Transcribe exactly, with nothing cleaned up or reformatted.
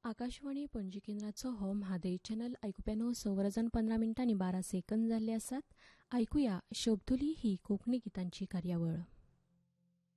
आकाशवाणी पणजी केंद्राचो हो म्हादय चॅनल आयकुप्यानो स वरां पंदरा मिनटांनी बारा सेकंद जाल्ले आसात. आयकुया शब्दुली ही कोंकणी गितांची कार्यावळ.